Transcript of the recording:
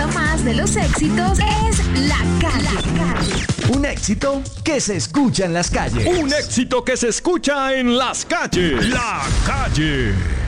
gusta más de los éxitos es La Calle. Un éxito que se escucha en las calles. Un éxito que se escucha en las calles. La Calle.